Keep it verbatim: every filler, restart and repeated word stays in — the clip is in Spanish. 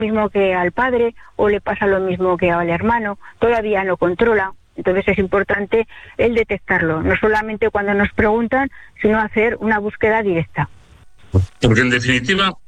mismo que al padre o le pasa lo mismo que al hermano, todavía no controla. Entonces es importante el detectarlo, no solamente cuando nos preguntan, sino hacer una búsqueda directa. Porque en definitiva